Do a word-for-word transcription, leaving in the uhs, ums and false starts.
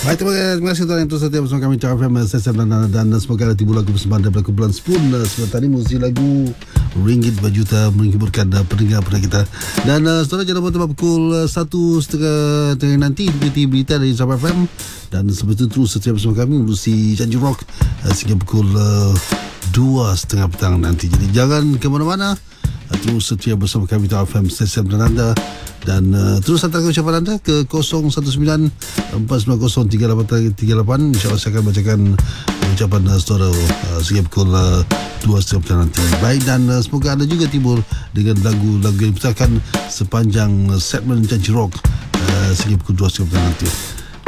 Baik, terima kasih tuan yang terus setia bersama kami Cara F M Sesam dan, dan, dan semoga ada timbul lagu persembahan daripada kumpulan Spoon. Sebentar tadi musik lagu Ringgit Berjuta menghiburkan uh, pendengar-pendengar kita. Dan uh, saudara jangan lupa tempat pukul uh, satu setengah tengah nanti ikuti berita dari Cara F M. Dan sebetul terus setia bersama kami melalui Janji Rock uh, sehingga pukul uh, dua setengah petang nanti. Jadi jangan ke mana-mana, uh, terus setia bersama kami Cara F M Sesam dan anda. Dan uh, terus hantarkan ucapan anda ke kosong satu sembilan empat sembilan kosong tiga lapan tiga lapan. InsyaAllah saya akan bacakan ucapan uh, saudara uh, sehingga pukul uh, dua setengah nanti. Baik, dan uh, semoga anda juga timbul dengan lagu-lagu yang diputarkan sepanjang uh, segmen Janji Rock uh, sehingga pukul dua setengah nanti.